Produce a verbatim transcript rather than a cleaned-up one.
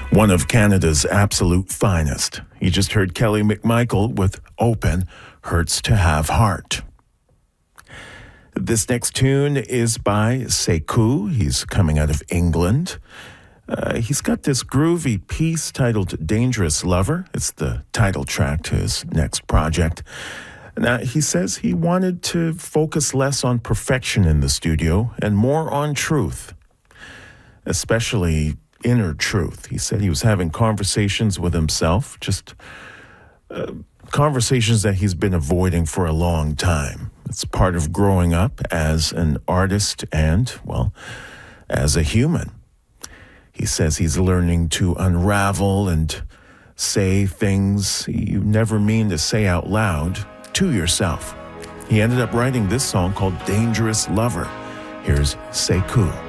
One of Canada's absolute finest. You just heard Kelly McMichael with Open, Hurts to Have Heart. This next tune is by Sekou. He's coming out of England. Uh, he's got this groovy piece titled Dangerous Lover. It's the title track to his next project. Now, he says he wanted to focus less on perfection in the studio and more on truth, especially inner truth. He said he was having conversations with himself, just uh, conversations that he's been avoiding for a long time. It's part of growing up as an artist and, well, as a human. He says he's learning to unravel and say things you never mean to say out loud to yourself. He ended up writing this song called Dangerous Lover. Here's Sekou.